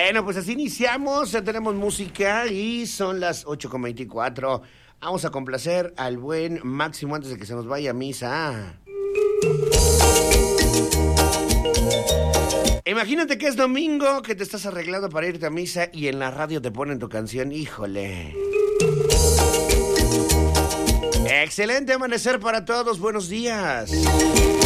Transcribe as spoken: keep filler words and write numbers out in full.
Bueno, pues así iniciamos, ya tenemos música y son las ocho con veinticuatro. Vamos a complacer al buen Máximo antes de que se nos vaya a misa. Imagínate que es domingo, que te estás arreglando para irte a misa y en la radio te ponen tu canción, híjole. Excelente amanecer para todos, buenos días.